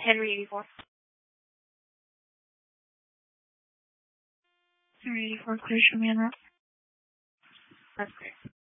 Henry 84. Henry 84, clear, show me on that. That's great.